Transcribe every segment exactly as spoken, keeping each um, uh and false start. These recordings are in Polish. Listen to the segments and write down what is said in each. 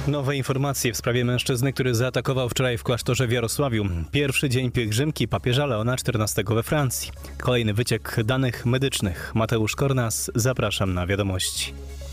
Nowe informacje w sprawie mężczyzny, który zaatakował wczoraj w klasztorze w Jarosławiu. Pierwszy dzień pielgrzymki papieża Leona czternastego we Francji. Kolejny wyciek danych medycznych. Mateusz Kornas, zapraszam na wiadomości.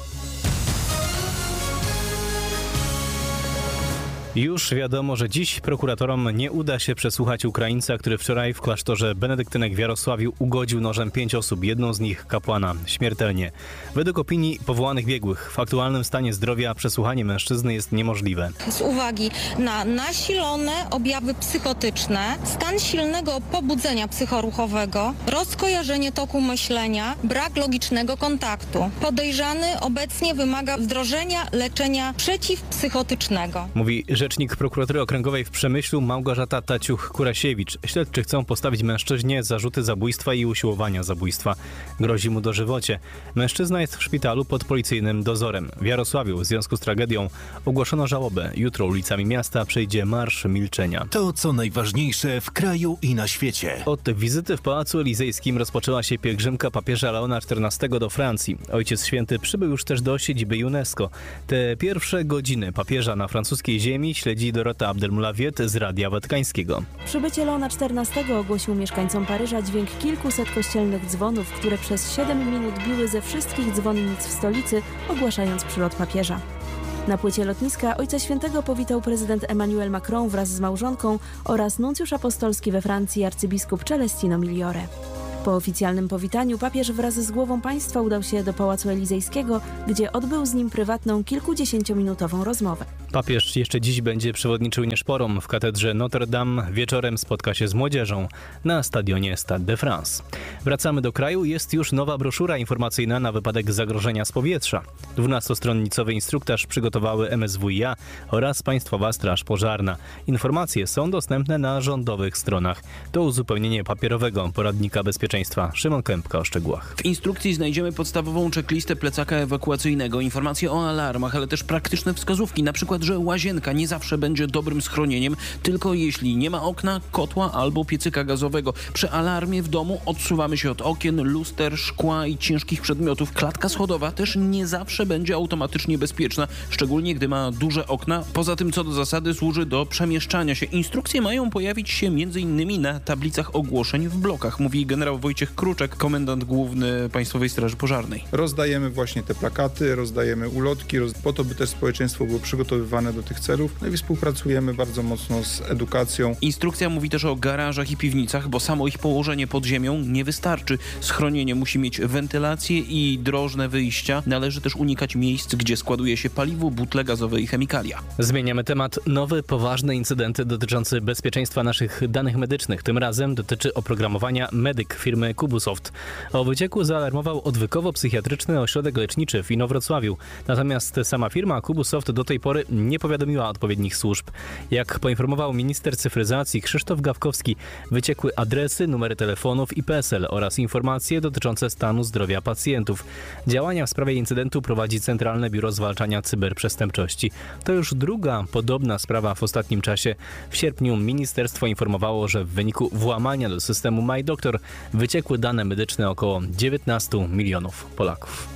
Już wiadomo, że dziś prokuratorom nie uda się przesłuchać Ukraińca, który wczoraj w klasztorze benedyktynek w Jarosławiu ugodził nożem pięć osób, jedną z nich kapłana, śmiertelnie. Według opinii powołanych biegłych w aktualnym stanie zdrowia przesłuchanie mężczyzny jest niemożliwe. Z uwagi na nasilone objawy psychotyczne, stan silnego pobudzenia psychoruchowego, rozkojarzenie toku myślenia, brak logicznego kontaktu. Podejrzany obecnie wymaga wdrożenia leczenia przeciwpsychotycznego. Mówi rzecznik prokuratury okręgowej w Przemyślu Małgorzata Taciuch-Kurasiewicz. Śledczy chcą postawić mężczyźnie zarzuty zabójstwa i usiłowania zabójstwa. Grozi mu dożywocie. Mężczyzna jest w szpitalu pod policyjnym dozorem. W Jarosławiu w związku z tragedią ogłoszono żałobę. Jutro ulicami miasta przejdzie Marsz Milczenia. To co najważniejsze w kraju i na świecie. Od wizyty w Pałacu Elizejskim rozpoczęła się pielgrzymka papieża Leona czternastego do Francji. Ojciec Święty przybył już też do siedziby UNESCO. Te pierwsze godziny papieża na francuskiej ziemi śledzi Dorota Abdelmoulawiet z Radia Watykańskiego. Przybycie Leona czternastego ogłosił mieszkańcom Paryża dźwięk kilkuset kościelnych dzwonów, które przez siedem minut biły ze wszystkich dzwonnic w stolicy, ogłaszając przylot papieża. Na płycie lotniska Ojca Świętego powitał prezydent Emmanuel Macron wraz z małżonką oraz nuncjusz apostolski we Francji arcybiskup Celestino Migliore. Po oficjalnym powitaniu papież wraz z głową państwa udał się do Pałacu Elizejskiego, gdzie odbył z nim prywatną kilkudziesięciominutową rozmowę. Papież jeszcze dziś będzie przewodniczył nieszporom w katedrze Notre Dame. Wieczorem spotka się z młodzieżą na stadionie Stade de France. Wracamy do kraju. Jest już nowa broszura informacyjna na wypadek zagrożenia z powietrza. dwunastostronicowy instruktaż przygotowały M S W i A oraz Państwowa Straż Pożarna. Informacje są dostępne na rządowych stronach. To uzupełnienie papierowego poradnika bezpieczeństwa. Szymon Kępka o szczegółach. W instrukcji znajdziemy podstawową checklistę plecaka ewakuacyjnego, informacje o alarmach, ale też praktyczne wskazówki, na przykład, że łazienka nie zawsze będzie dobrym schronieniem, tylko jeśli nie ma okna, kotła albo piecyka gazowego. Przy alarmie w domu odsuwamy się od okien, luster, szkła i ciężkich przedmiotów. Klatka schodowa też nie zawsze będzie automatycznie bezpieczna, szczególnie gdy ma duże okna. Poza tym, co do zasady, służy do przemieszczania się. Instrukcje mają pojawić się między innymi na tablicach ogłoszeń w blokach, mówi generał Wojciech Kruczek, komendant główny Państwowej Straży Pożarnej. Rozdajemy właśnie te plakaty, rozdajemy ulotki, roz... po to, by też społeczeństwo było przygotowywane do tych celów. No i współpracujemy bardzo mocno z edukacją. Instrukcja mówi też o garażach i piwnicach, bo samo ich położenie pod ziemią nie wystarczy. Schronienie musi mieć wentylację i drożne wyjścia. Należy też unikać miejsc, gdzie składuje się paliwo, butle gazowe i chemikalia. Zmieniamy temat. Nowy, poważny incydent dotyczący bezpieczeństwa naszych danych medycznych. Tym razem dotyczy oprogramowania Medyk firmy Kubusoft. O wycieku zaalarmował odwykowo-psychiatryczny ośrodek leczniczy w Inowrocławiu. Natomiast sama firma Kubusoft do tej pory nie powiadomiła odpowiednich służb. Jak poinformował minister cyfryzacji Krzysztof Gawkowski, wyciekły adresy, numery telefonów i P E S E L oraz informacje dotyczące stanu zdrowia pacjentów. Działania w sprawie incydentu prowadzi Centralne Biuro Zwalczania Cyberprzestępczości. To już druga podobna sprawa w ostatnim czasie. W sierpniu ministerstwo informowało, że w wyniku włamania do systemu MyDoctor wyciekły dane medyczne około dziewiętnastu milionów Polaków.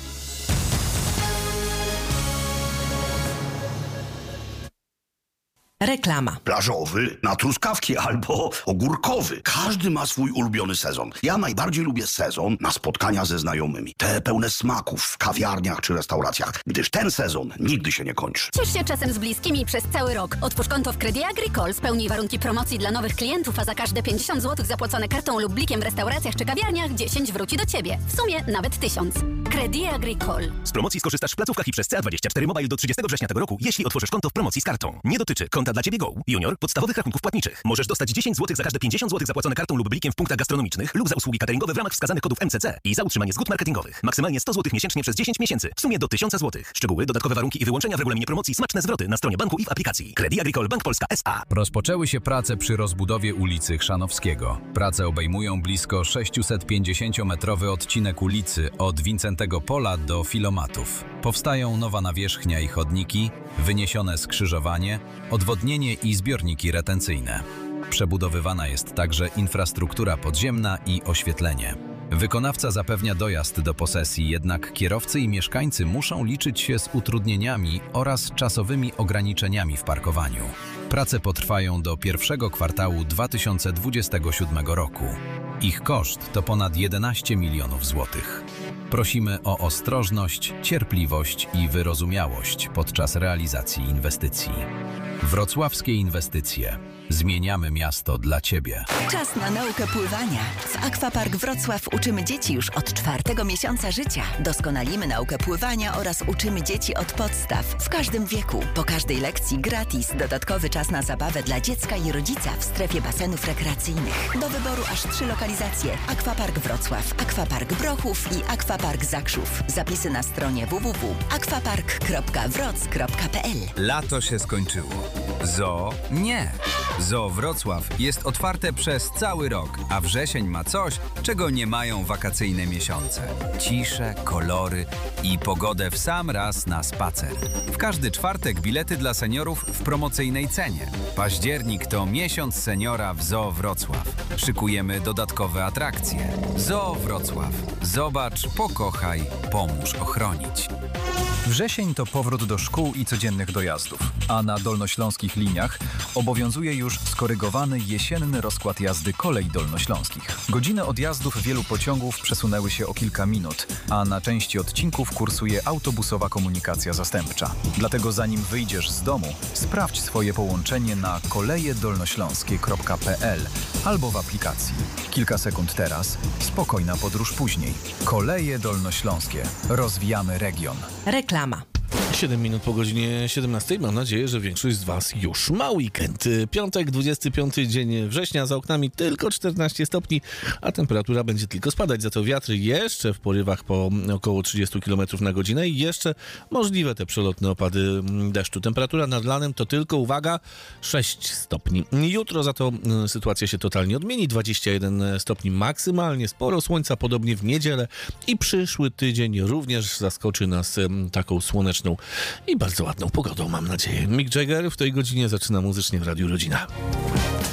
Reklama. Plażowy na truskawki albo ogórkowy. Każdy ma swój ulubiony sezon. Ja najbardziej lubię sezon na spotkania ze znajomymi. Te pełne smaków w kawiarniach czy restauracjach, gdyż ten sezon nigdy się nie kończy. Ciesz się czasem z bliskimi przez cały rok. Otwórz konto w Credit Agricole, spełnij warunki promocji dla nowych klientów, a za każde pięćdziesiąt złotych zapłacone kartą lub blikiem w restauracjach czy kawiarniach dziesięć wróci do Ciebie. W sumie nawet tysiąc. Credit Agricole. Z promocji skorzystasz w placówkach i przez C A dwadzieścia cztery Mobile do trzydziestego września tego roku, jeśli otworzysz konto w promocji z kartą. Nie dotyczy konta dla Ciebie Go, Junior, podstawowych rachunków płatniczych. Możesz dostać dziesięć złotych za każde pięćdziesiąt złotych zapłacone kartą lub blikiem w punktach gastronomicznych lub za usługi cateringowe w ramach wskazanych kodów M C C i za utrzymanie zgód marketingowych. Maksymalnie sto złotych miesięcznie przez dziesięć miesięcy. W sumie do tysiąc złotych. Szczegóły, dodatkowe warunki i wyłączenia w regulaminie promocji, smaczne zwroty na stronie banku i w aplikacji. Credit Agricole Bank Polska S A. Rozpoczęły się prace przy rozbudowie ulicy Chrzanowskiego. Prace obejmują blisko sześciusetpięćdziesięciometrowy odcinek ulicy od Wincentego Pola do Filomatów. Powstają nowa nawierzchnia i chodniki, wyniesione skrzyżowanie, odwodnienie i zbiorniki retencyjne. Przebudowywana jest także infrastruktura podziemna i oświetlenie. Wykonawca zapewnia dojazd do posesji, jednak kierowcy i mieszkańcy muszą liczyć się z utrudnieniami oraz czasowymi ograniczeniami w parkowaniu. Prace potrwają do pierwszego kwartału dwa tysiące dwudziestego siódmego roku. Ich koszt to ponad jedenaście milionów złotych. Prosimy o ostrożność, cierpliwość i wyrozumiałość podczas realizacji inwestycji. Wrocławskie Inwestycje. Zmieniamy miasto dla Ciebie. Czas na naukę pływania. W Aquapark Wrocław uczymy dzieci już od czwartego miesiąca życia. Doskonalimy naukę pływania oraz uczymy dzieci od podstaw w każdym wieku. Po każdej lekcji gratis dodatkowy czas na zabawę dla dziecka i rodzica w strefie basenów rekreacyjnych. Do wyboru aż trzy lokalizacje. Aquapark Wrocław, Aquapark Brochów i Aquapark Zakrzów. Zapisy na stronie w w w kropka aquapark kropka wroc kropka p l. Lato się skończyło. Zoo nie. Zoo Wrocław jest otwarte przez cały rok, a wrzesień ma coś, czego nie mają wakacyjne miesiące. Ciszę, kolory i pogodę w sam raz na spacer. W każdy czwartek bilety dla seniorów w promocyjnej cenie. Październik to miesiąc seniora w Zoo Wrocław. Szykujemy dodatkowe atrakcje. Zoo Wrocław. Zobacz, pokochaj, pomóż ochronić. Wrzesień to powrót do szkół i codziennych dojazdów, a na dolnośląskich liniach obowiązuje już skorygowany jesienny rozkład jazdy kolei dolnośląskich. Godziny odjazdów wielu pociągów przesunęły się o kilka minut, a na części odcinków kursuje autobusowa komunikacja zastępcza. Dlatego zanim wyjdziesz z domu, sprawdź swoje połączenie na koleje dolnośląskie kropka p l albo w aplikacji. Kilka sekund teraz, spokojna podróż później. Koleje dolnośląskie. Rozwijamy region. Reklama. siedem minut po godzinie siedemnastej. Mam nadzieję, że większość z Was już ma weekend. Piątek, dwudziesty piąty dzień września, za oknami tylko czternaście stopni, a temperatura będzie tylko spadać. Za to wiatry jeszcze w porywach po około trzydzieści kilometrów na godzinę i jeszcze możliwe te przelotne opady deszczu. Temperatura nad lanem to tylko, uwaga, sześć stopni. Jutro za to sytuacja się totalnie odmieni. dwadzieścia jeden stopni maksymalnie, sporo słońca, podobnie w niedzielę i przyszły tydzień również zaskoczy nas taką słoneczną i bardzo ładną pogodą, mam nadzieję. Mick Jagger w tej godzinie zaczyna muzycznie w Radiu Rodzina.